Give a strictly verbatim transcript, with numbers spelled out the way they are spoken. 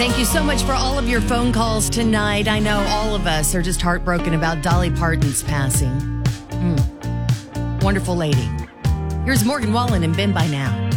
Thank you so much for all of your phone calls tonight. I know all of us are just heartbroken about Dolly Parton's passing. Mm. Wonderful lady. Here's Morgan Wallen and Ben By Now.